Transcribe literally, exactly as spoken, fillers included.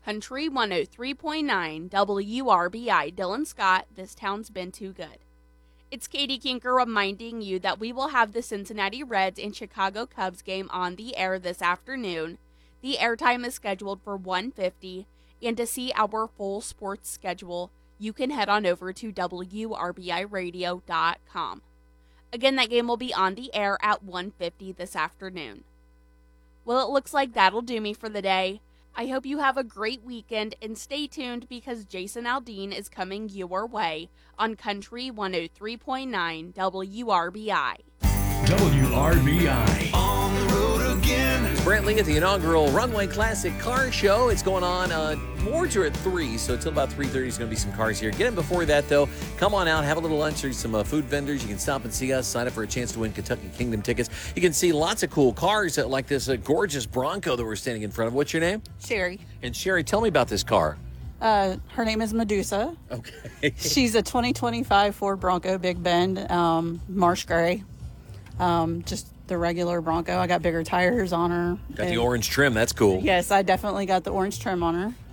Country one oh three point nine W R B I. Dylan Scott, this town's been too good. It's Katie Kinker reminding you that we will have the Cincinnati Reds and Chicago Cubs game on the air this afternoon. The airtime is scheduled for one fifty, and to see our full sports schedule, you can head on over to W R B I radio dot com. Again, that game will be on the air at one fifty this afternoon. Well, it looks like that'll do me for the day. I hope you have a great weekend, and stay tuned because Jason Aldean is coming your way on Country one oh three point nine W R B I. W R B I. On the road again. It's Brant Lee at the inaugural Runway Classic Car Show. It's going on. Uh, Awards are at three, so until about three thirty is going to be some cars here. Get in before that, though. Come on out, have a little lunch. There's some uh, food vendors. You can stop and see us. Sign up for a chance to win Kentucky Kingdom tickets. You can see lots of cool cars uh, like this uh, gorgeous Bronco that we're standing in front of. What's your name? Sherry. And Sherry, tell me about this car. Uh, her name is Medusa. Okay. She's a twenty twenty-five Ford Bronco Big Bend, um, Marsh Gray. Um, just the regular Bronco. I got bigger tires on her. Got the orange trim. That's cool. Yes, I definitely got the orange trim on her.